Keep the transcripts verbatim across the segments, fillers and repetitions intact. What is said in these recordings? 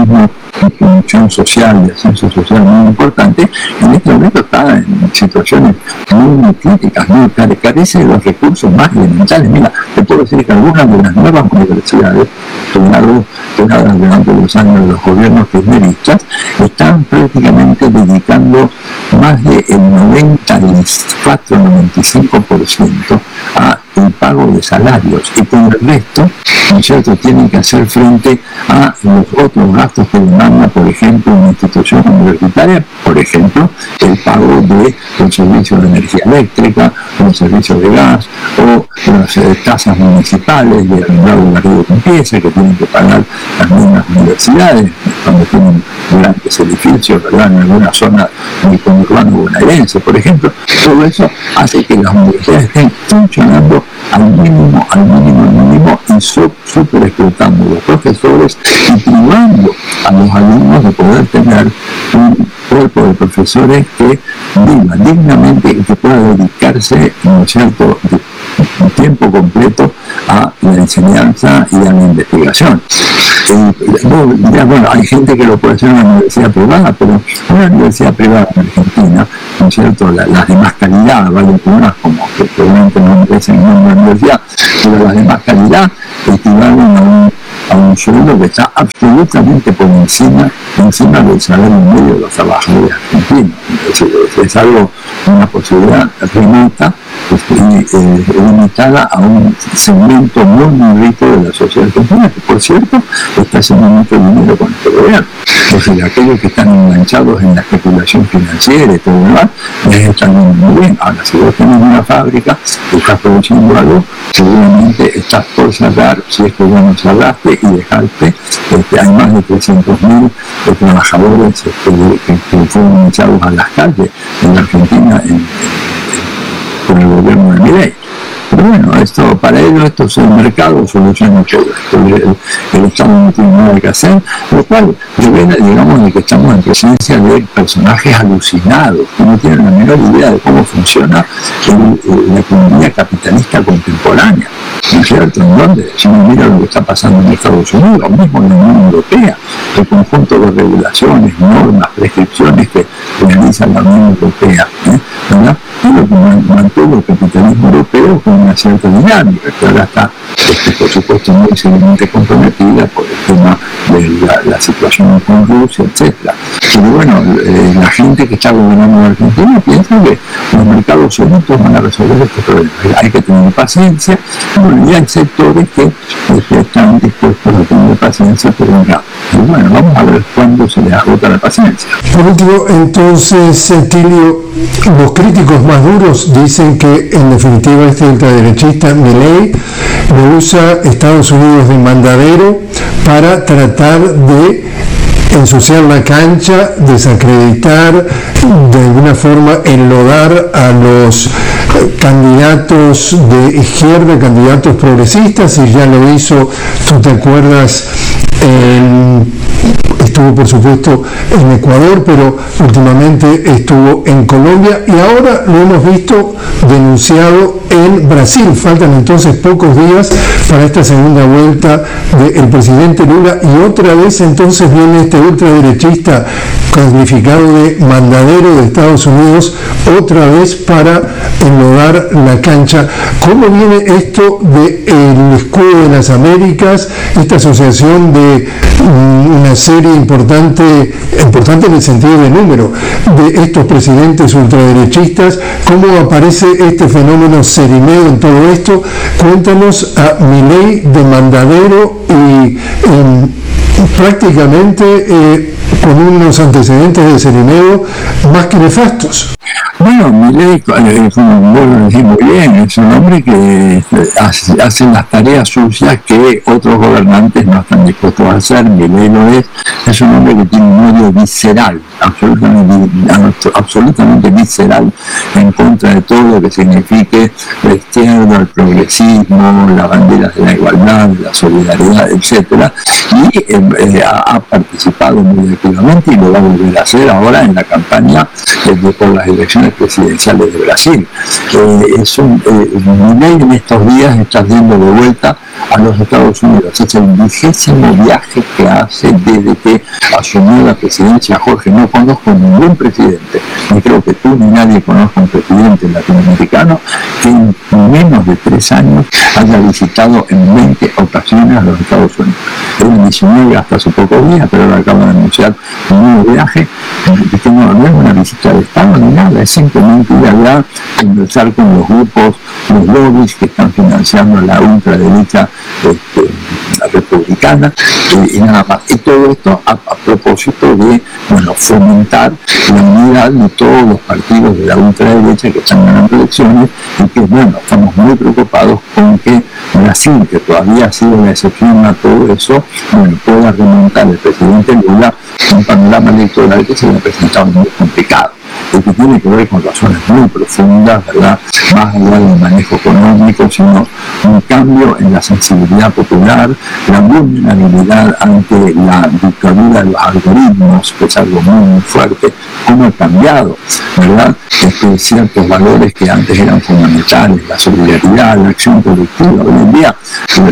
organismo de promoción social, de ascenso social muy importante, en este momento está en situaciones muy, muy críticas, muy care, carece de los recursos más elementales. Mira, te puedo decir que algunas de las nuevas universidades fundadas durante los años de los gobiernos kirchneristas están prácticamente dedicando más del noventa y cuatro a noventa y cinco por ciento a el pago de salarios, y con el resto, ¿no es cierto?, tienen que hacer frente a los otros gastos que demanda, por ejemplo, una institución universitaria, por ejemplo, el pago de los servicios de energía eléctrica, los servicios de gas, o las eh, tasas municipales de alumbrado de la red de limpieza que tienen que pagar también las universidades cuando tienen grandes edificios, ¿verdad?, en alguna zona del conurbano bonaerense, por ejemplo. Todo eso hace que las universidades estén funcionando al mínimo, al mínimo, al mínimo, y súper explotando a los profesores y privando a los alumnos de poder tener un cuerpo de profesores que viva dignamente y que pueda dedicarse, ¿no es cierto?, de tiempo completo a la enseñanza y a la investigación. Eh, bueno, hay gente que lo puede hacer en una universidad privada, pero una universidad privada en Argentina, ¿no es cierto?, la, las de más calidad, ¿vale?, unas como que probablemente no merecen una universidad, pero las de más calidad equivalen a un, a un sueldo que está absolutamente por encima, encima del salario medio de los trabajadores argentinos. Es decir, es algo, una posibilidad remota y eh, limitada a un segmento muy, muy rico de la sociedad argentina, que por cierto está haciendo mucho dinero con este gobierno. Es decir, aquellos que están enganchados en la especulación financiera y todo lo demás, les están yendo muy bien. Ahora, si vos tenés una fábrica y estás produciendo algo, seguramente estás por cerrar, si es que vos no cerraste y dejaste, este, hay más de trescientos mil eh, trabajadores este, que, que fueron echados a las calles en Argentina en, con el gobierno de Milei. Pero bueno, esto, para ello esto es el mercado, soluciona todo esto. El, el Estado no tiene nada que hacer, lo cual revela, digamos, de que estamos en presencia de personajes alucinados, que no tienen la menor idea de cómo funciona el, el, la economía capitalista contemporánea, ¿no es cierto? En donde, si uno mira lo que está pasando en Estados Unidos, o mismo en la Unión Europea, el conjunto de regulaciones, normas, prescripciones que realiza la Unión Europea, ¿eh? ¿verdad? Es lo que mantuvo el capitalismo europeo con una cierta dinámica, que ahora está, este, por supuesto, muy seriamente comprometida por el tema de la, la situación con Rusia, etcétera. Pero bueno, eh, la gente que está gobernando en Argentina piensa que los mercados solitos van a resolver este problema. Hay que tener paciencia, bueno, y hay sectores que, que están dispuestos a tener paciencia, pero no. Y bueno, vamos a ver cuándo se les agota la paciencia. Por último, entonces, Tilio, los críticos más duros dicen que en definitiva este ultraderechista Milei lo usa Estados Unidos de mandadero para tratar de ensuciar la cancha, desacreditar, de alguna forma enlodar a los candidatos de izquierda, candidatos progresistas, y ya lo hizo, tú te acuerdas, en, estuvo por supuesto en Ecuador, pero últimamente estuvo en Colombia, y ahora lo hemos visto denunciado en Brasil. Faltan entonces pocos días para esta segunda vuelta del presidente Lula, y otra vez entonces viene este ultraderechista calificado de mandadero de Estados Unidos, otra vez para enlodar la cancha. ¿Cómo viene esto del escudo de las Américas, esta asociación de um, una serie importante, importante en el sentido de número, de estos presidentes ultraderechistas? ¿Cómo aparece este fenómeno cerimeo en todo esto? Cuéntanos a Milei de mandadero y eh, prácticamente eh, con unos antecedentes de cerimeo más que nefastos. Bueno, Milei, como vos lo decís muy bien, es un hombre que hace, hace las tareas sucias que otros gobernantes no están dispuestos a hacer. Milei lo es, es un hombre que tiene un odio visceral, absolutamente, absolutamente visceral, en contra de todo lo que signifique la izquierda, el progresismo, las banderas de la igualdad, de la solidaridad, etcétera, y eh, eh, ha participado muy activamente y lo va a volver a hacer ahora en la campaña eh, de, por las elecciones elecciones presidenciales de Brasil. Eh, es un, eh, Milei en estos días está yendo de vuelta a los Estados Unidos. Es el vigésimo viaje que hace desde que asumió la presidencia Jorge. No conozco ningún presidente, ni creo que tú ni nadie conozca un presidente latinoamericano que en menos de tres años haya visitado en veinte ocasiones a los Estados Unidos. Era en diecinueve hasta hace pocos días, pero ahora acaba de anunciar un nuevo viaje, que no, no es una visita de Estado ni nada, es simplemente ir allá, conversar con los grupos, los lobbies que están financiando a la ultraderecha este, republicana, eh, y nada más. Y todo esto a, a propósito de, bueno, fomentar la unidad de todos los partidos de la ultraderecha que están ganando elecciones, y que, bueno, estamos muy preocupados con que Brasil, que todavía ha sido la excepción a todo eso, bueno, pueda remontar el presidente Lula un panorama electoral que se le ha presentado muy complicado, y que tiene que ver con razones muy profundas, ¿verdad? Más allá del manejo económico, sino un cambio en la sensibilidad popular, la vulnerabilidad ante la dictadura de los algoritmos, que es algo muy, muy fuerte, cómo ha cambiado, ¿verdad? Este, ciertos valores que antes eran fundamentales, la solidaridad, la acción colectiva. Hoy en día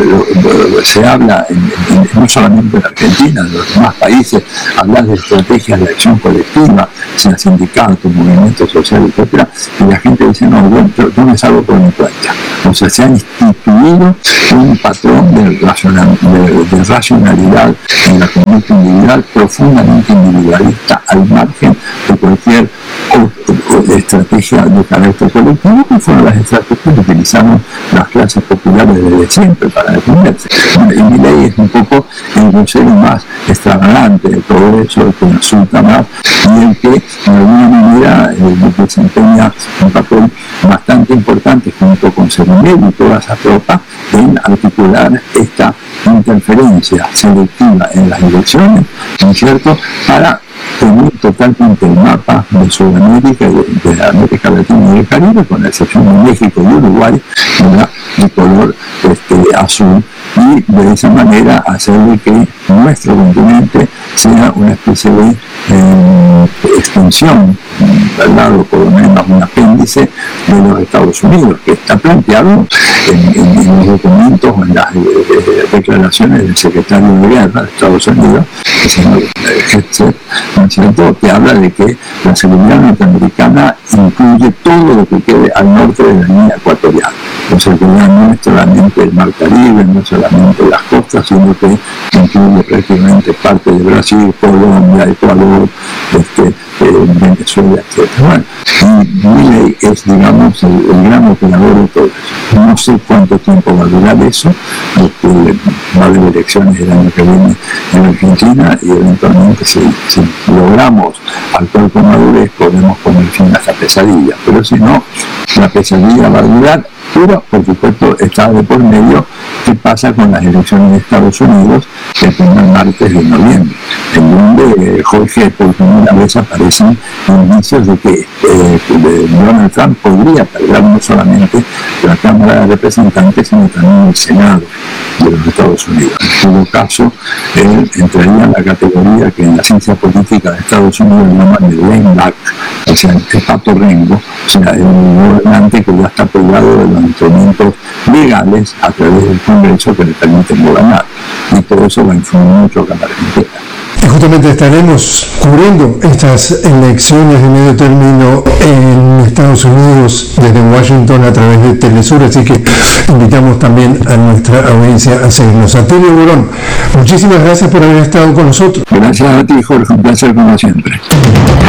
eh, se habla, en, en, no solamente en Argentina, en los demás países, hablar de estrategias de acción colectiva, sea sindicatos, movimientos sociales, etcétera, y la gente dice, no, yo, yo me salgo por mi cuenta. O sea, se ha instituido un patrón de, racional, de, de racionalidad en la conducta individual profundamente individualista, al margen de cualquier estrategia de carácter colectivo, que fueron las estrategias que utilizaron las clases populares desde siempre para defenderse. Y Milei es un poco el vocero más extravagante de todo eso, el que resulta más, y el que de alguna manera eh, desempeña un papel bastante importante junto con Cervinelli y toda esa tropa en articular esta interferencia selectiva en las elecciones, ¿no es cierto?, para tener totalmente el mapa de Sudamérica y de, de América Latina y el Caribe, con la excepción de México y Uruguay, ¿verdad?, de color este, azul, y de esa manera hacerle que nuestro continente sea una especie de eh, extensión, ¿verdad?, o por lo menos un apéndice de los Estados Unidos, que está planteado en, en, en los documentos o en las eh, declaraciones del secretario de Guerra de Estados Unidos, el señor Hetzel, ¿no es cierto?, que habla de que la seguridad norteamericana incluye todo lo que quede al norte de la línea ecuatorial. O sea, que ya no es solamente el mar Caribe, no es solamente las costas, sino que incluye prácticamente parte de Brasil, Colombia, Ecuador, este, eh, Venezuela, etcétera. Bueno, y Milei es, digamos, el, el gran operador de todo eso. No sé cuánto tiempo va a durar eso, porque va a haber elecciones el año que viene en Argentina, y eventualmente si, si logramos actuar con madurez podemos poner fin a esa pesadilla, pero si no, la pesadilla va a durar. Pero, por supuesto, está de por medio qué pasa con las elecciones de Estados Unidos el primer martes de noviembre, en donde Jorge por primera vez aparecen indicios de que eh, de Donald Trump podría perder no solamente la Cámara de Representantes, sino también el Senado de los Estados Unidos. En todo caso, él entraría en la categoría que en la ciencia política de Estados Unidos llaman el lame duck, o sea, el pato rengo, o sea, el gobernante que ya está privado de los instrumentos legales a través del Congreso que le permiten gobernar, y todo eso va a influir mucho en la Argentina. Y justamente estaremos cubriendo estas elecciones de medio término en Estados Unidos desde Washington a través de Telesur, así que invitamos también a nuestra audiencia a seguirnos. Atilio Borón, muchísimas gracias por haber estado con nosotros. Gracias a ti, Jorge, un placer como siempre.